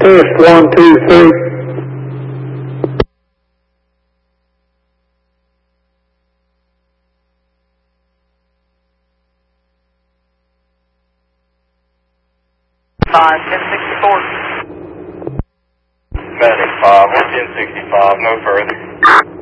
Test 1, 2, 3. Medic 5, 1065, no further.